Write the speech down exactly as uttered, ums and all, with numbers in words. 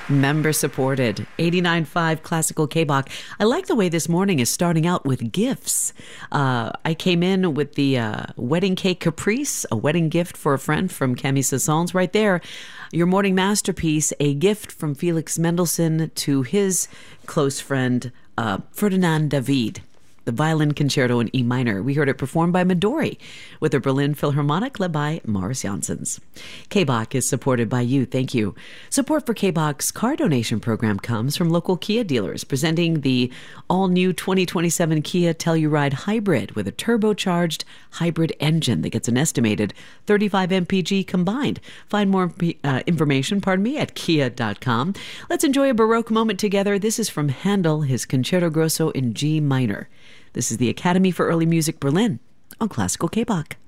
Member supported. eighty-nine point five Classical K-Bach. I like the way this morning is starting out with gifts. Uh, I came in with the uh, wedding cake caprice, a wedding gift for a friend from Camille Sassons right there. Your morning masterpiece, a gift from Felix Mendelssohn to his close friend, uh, Ferdinand David. The violin concerto in E minor. We heard it performed by Midori with the Berlin Philharmonic led by Morris Janssens. K-Bach is supported by you. Thank you. Support for K-Bach's car donation program comes from local Kia dealers presenting the all-new twenty twenty-seven Kia Telluride Hybrid with a turbocharged hybrid engine that gets an estimated thirty-five M P G combined. Find more uh, information, pardon me, at kia dot com. Let's enjoy a Baroque moment together. This is from Handel, his Concerto Grosso in G minor. This is the Academy for Early Music Berlin on Classical K-Bach.